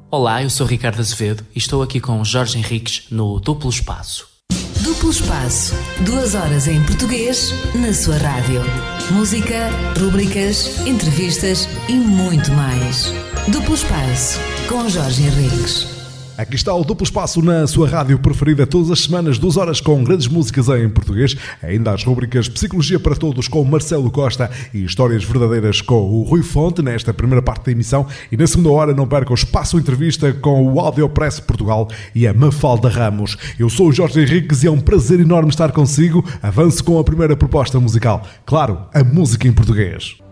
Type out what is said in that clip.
Olá, eu sou Ricardo Azevedo e estou aqui com Jorge Henriques no Duplo Espaço. Duplo Espaço, 2 horas em português, na sua rádio. Música, rubricas, entrevistas e muito mais. Duplo Espaço, com Jorge Henriques. Aqui está o Duplo Espaço na sua rádio preferida, todas as semanas, 2 horas com grandes músicas em português. Ainda as rubricas Psicologia para Todos com Marcelo Costa e Histórias Verdadeiras com o Rui Fonte, nesta primeira parte da emissão. E na segunda hora não perca o Espaço Entrevista com o Audiopress Portugal e a Mafalda Ramos. Eu sou o Jorge Henriques e é um prazer enorme estar consigo. Avanço com a primeira proposta musical. Claro, a música em português.